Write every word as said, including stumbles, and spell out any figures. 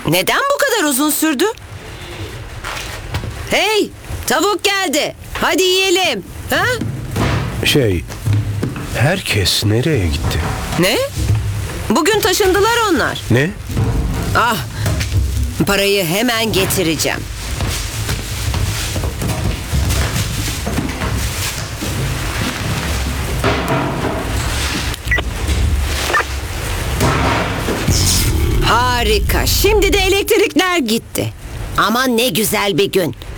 Neden bu kadar uzun sürdü? Hey, tavuk geldi. Hadi yiyelim. Ha? Şey, herkes nereye gitti? Ne? Bugün taşındılar onlar. Ne? Ah, parayı hemen getireceğim. Harika. Şimdi de elektrikler gitti. Aman ne güzel bir gün.